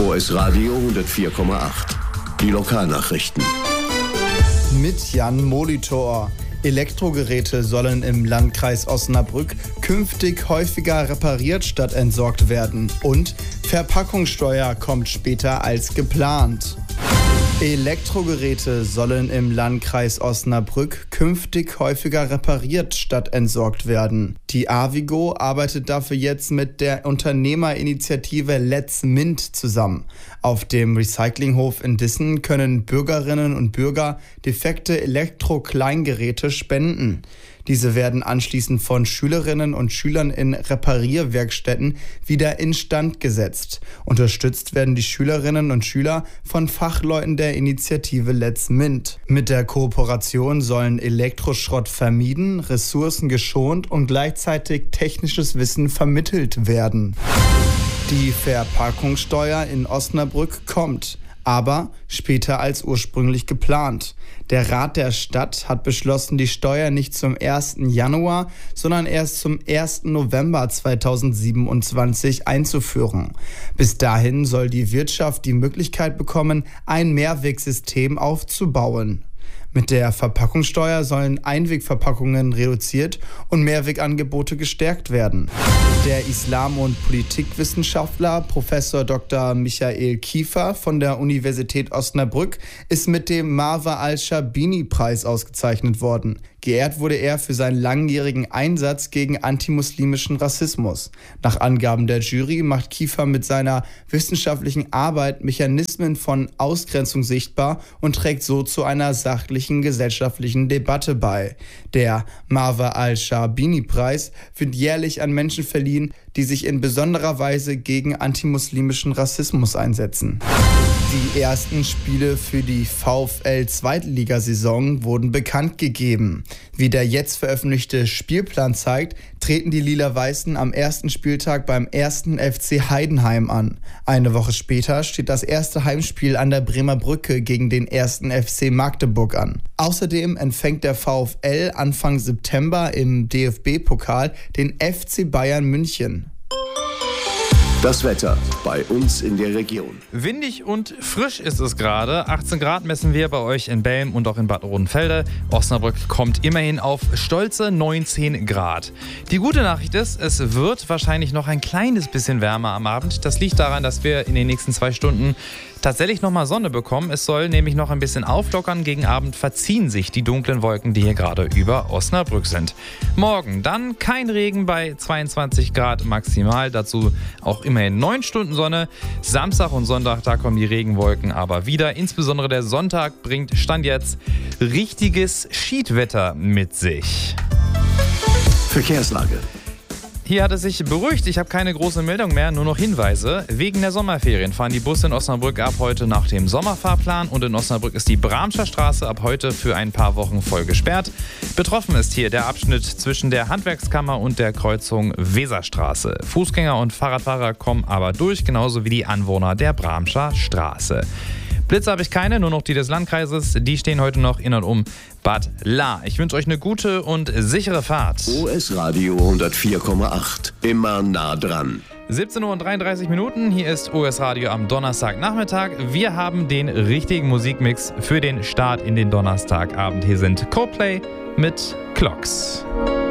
OS Radio 104,8. Die Lokalnachrichten. Mit Jan Molitor. Elektrogeräte sollen im Landkreis Osnabrück künftig häufiger repariert statt entsorgt werden. Und Verpackungssteuer kommt später als geplant. Elektrogeräte sollen im Landkreis Osnabrück künftig häufiger repariert statt entsorgt werden. Die Avigo arbeitet dafür jetzt mit der Unternehmerinitiative Let's Mint zusammen. Auf dem Recyclinghof in Dissen können Bürgerinnen und Bürger defekte Elektro-Kleingeräte spenden. Diese werden anschließend von Schülerinnen und Schülern in Reparierwerkstätten wieder instand gesetzt. Unterstützt werden die Schülerinnen und Schüler von Fachleuten der Initiative Let's Mint. Mit der Kooperation sollen Elektroschrott vermieden, Ressourcen geschont und gleichzeitig technisches Wissen vermittelt werden. Die Verpackungssteuer in Osnabrück kommt, aber später als ursprünglich geplant. Der Rat der Stadt hat beschlossen, die Steuer nicht zum 1. Januar, sondern erst zum 1. November 2027 einzuführen. Bis dahin soll die Wirtschaft die Möglichkeit bekommen, ein Mehrwegsystem aufzubauen. Mit der Verpackungssteuer sollen Einwegverpackungen reduziert und Mehrwegangebote gestärkt werden. Der Islam- und Politikwissenschaftler Professor Dr. Michael Kiefer von der Universität Osnabrück ist mit dem Marwa al-Schabini-Preis ausgezeichnet worden. Geehrt wurde er für seinen langjährigen Einsatz gegen antimuslimischen Rassismus. Nach Angaben der Jury macht Kiefer mit seiner wissenschaftlichen Arbeit Mechanismen von Ausgrenzung sichtbar und trägt so zu einer sachlichen gesellschaftlichen Debatte bei. Der Marwa al-Schabini-Preis wird jährlich an Menschen verliehen, die sich in besonderer Weise gegen antimuslimischen Rassismus einsetzen. Die ersten Spiele für die VfL-Zweitligasaison wurden bekannt gegeben. Wie der jetzt veröffentlichte Spielplan zeigt, treten die Lila-Weißen am ersten Spieltag beim 1. FC Heidenheim an. Eine Woche später steht das erste Heimspiel an der Bremer Brücke gegen den 1. FC Magdeburg an. Außerdem empfängt der VfL Anfang September im DFB-Pokal den FC Bayern München. Das Wetter bei uns in der Region. Windig und frisch ist es gerade. 18 Grad messen wir bei euch in Belm und auch in Bad Rodenfelde. Osnabrück kommt immerhin auf stolze 19 Grad. Die gute Nachricht ist, es wird wahrscheinlich noch ein kleines bisschen wärmer am Abend. Das liegt daran, dass wir in den nächsten 2 Stunden tatsächlich nochmal Sonne bekommen. Es soll nämlich noch ein bisschen auflockern. Gegen Abend verziehen sich die dunklen Wolken, die hier gerade über Osnabrück sind. Morgen dann kein Regen bei 22 Grad maximal. Dazu auch immerhin 9 Stunden Sonne. Samstag und Sonntag, da kommen die Regenwolken aber wieder. Insbesondere der Sonntag bringt Stand jetzt richtiges Schiedwetter mit sich. Verkehrslage. Hier hat es sich beruhigt. Ich habe keine große Meldung mehr, nur noch Hinweise. Wegen der Sommerferien fahren die Busse in Osnabrück ab heute nach dem Sommerfahrplan und in Osnabrück ist die Bramscher Straße ab heute für ein paar Wochen voll gesperrt. Betroffen ist hier der Abschnitt zwischen der Handwerkskammer und der Kreuzung Weserstraße. Fußgänger und Fahrradfahrer kommen aber durch, genauso wie die Anwohner der Bramscher Straße. Blitze habe ich keine, nur noch die des Landkreises. Die stehen heute noch in und um Bad Lahr. Ich wünsche euch eine gute und sichere Fahrt. OS Radio 104,8. Immer nah dran. 17:33 Uhr. Hier ist OS Radio am Donnerstagnachmittag. Wir haben den richtigen Musikmix für den Start in den Donnerstagabend. Hier sind Coldplay mit Clocks.